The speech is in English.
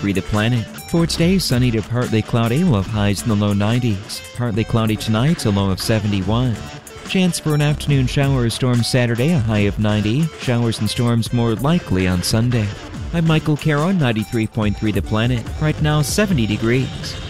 93.3 The Planet. For today, sunny to partly cloudy, low highs in the low 90s. Partly cloudy tonight, a low of 71. Chance for an afternoon shower or storm Saturday, a high of 90. Showers and storms more likely on Sunday. I'm Michael Caro, 93.3 The Planet. Right now, 70 degrees.